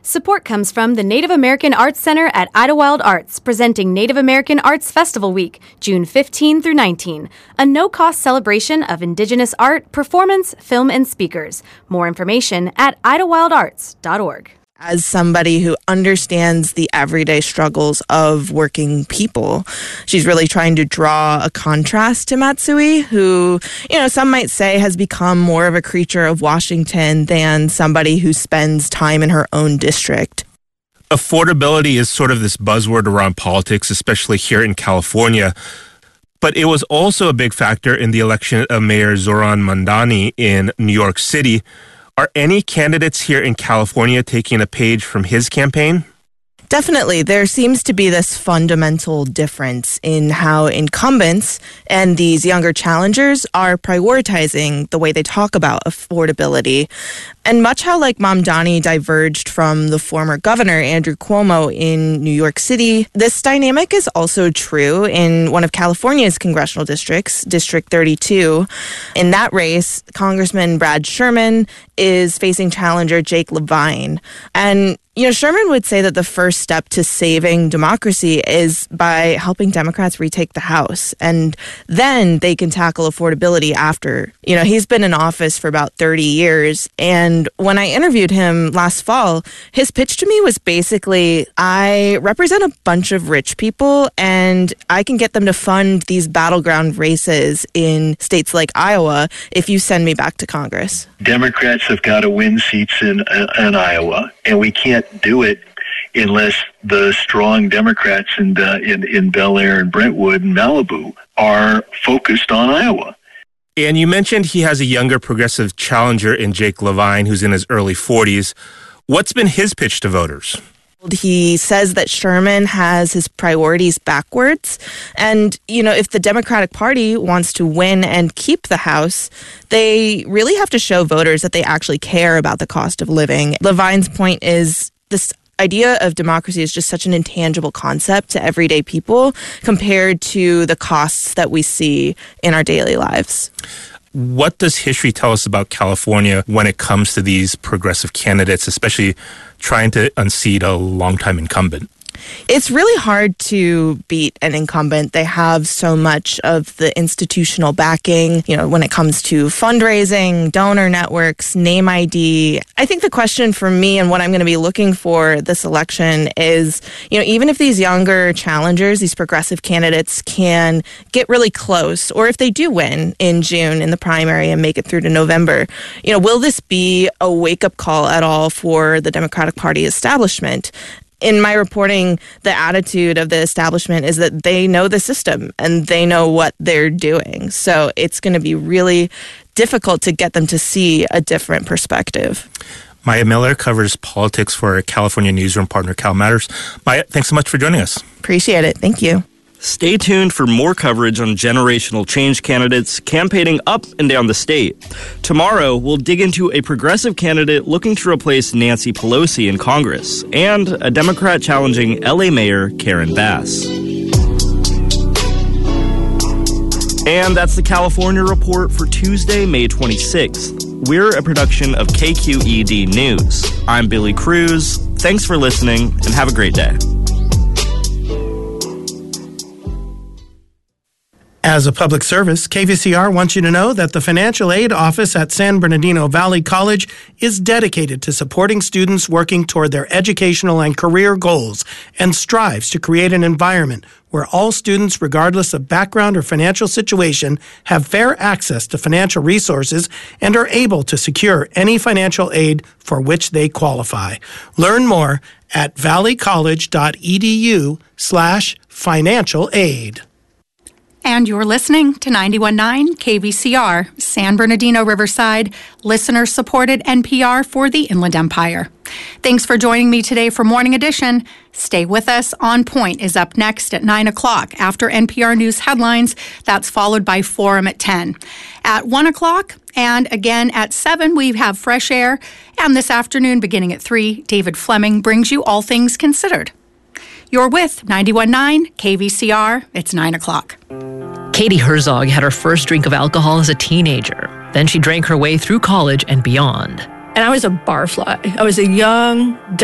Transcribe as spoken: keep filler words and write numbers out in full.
Support comes from the Native American Arts Center at Idlewild Arts, presenting Native American Arts Festival Week, June fifteenth through nineteenth, a no-cost celebration of Indigenous art, performance, film, and speakers. More information at idlewild arts dot org. As somebody who understands the everyday struggles of working people, she's really trying to draw a contrast to Matsui, who, you know, some might say has become more of a creature of Washington than somebody who spends time in her own district. Affordability is sort of this buzzword around politics, especially here in California. But it was also a big factor in the election of Mayor Zohran Mamdani in New York City. Are any candidates here in California taking a page from his campaign? Definitely. There seems to be this fundamental difference in how incumbents and these younger challengers are prioritizing the way they talk about affordability. And much how like Mamdani diverged from the former governor, Andrew Cuomo, in New York City, this dynamic is also true in one of California's congressional districts, District thirty-two. In that race, Congressman Brad Sherman is facing challenger Jake Levine. And You know, Sherman would say that the first step to saving democracy is by helping Democrats retake the House. And then they can tackle affordability after. You know, he's been in office for about thirty years. And when I interviewed him last fall, his pitch to me was basically, I represent a bunch of rich people and I can get them to fund these battleground races in states like Iowa if you send me back to Congress. Democrats have got to win seats in, in Iowa, and we can't do it unless the strong Democrats in, uh, in in Bel Air and Brentwood and Malibu are focused on Iowa. And you mentioned he has a younger progressive challenger in Jake Levine, who's in his early forties. What's been his pitch to voters? He says that Sherman has his priorities backwards. And, you know, if the Democratic Party wants to win and keep the House, they really have to show voters that they actually care about the cost of living. Levine's point is this idea of democracy is just such an intangible concept to everyday people compared to the costs that we see in our daily lives. What does history tell us about California when it comes to these progressive candidates, especially trying to unseat a longtime incumbent? It's really hard to beat an incumbent. They have so much of the institutional backing, you know, when it comes to fundraising, donor networks, name I D. I think the question for me and what I'm going to be looking for this election is, you know, even if these younger challengers, these progressive candidates can get really close, or if they do win in June in the primary and make it through to November, you know, will this be a wake-up call at all for the Democratic Party establishment? In my reporting, the attitude of the establishment is that they know the system and they know what they're doing. So it's going to be really difficult to get them to see a different perspective. Maya Miller covers politics for California newsroom partner Cal Matters. Maya, thanks so much for joining us. Appreciate it. Thank you. Stay tuned for more coverage on generational change candidates campaigning up and down the state. Tomorrow, we'll dig into a progressive candidate looking to replace Nancy Pelosi in Congress and a Democrat challenging L A Mayor Karen Bass. And that's the California Report for Tuesday, May twenty-sixth. We're a production of K Q E D News. I'm Billy Cruz. Thanks for listening and have a great day. As a public service, K V C R wants you to know that the Financial Aid Office at San Bernardino Valley College is dedicated to supporting students working toward their educational and career goals and strives to create an environment where all students, regardless of background or financial situation, have fair access to financial resources and are able to secure any financial aid for which they qualify. Learn more at valleycollege.edu slash financial aid. And you're listening to ninety-one point nine K V C R, San Bernardino Riverside, listener-supported N P R for the Inland Empire. Thanks for joining me today for Morning Edition. Stay with us. On Point is up next at nine o'clock after N P R News headlines. That's followed by Forum at ten. At one o'clock and again at seven, we have Fresh Air. And this afternoon, beginning at three, David Fleming brings you All Things Considered. You're with ninety-one point nine K V C R. It's nine o'clock. Katie Herzog had her first drink of alcohol as a teenager. Then she drank her way through college and beyond. And I was a barfly. I was a young,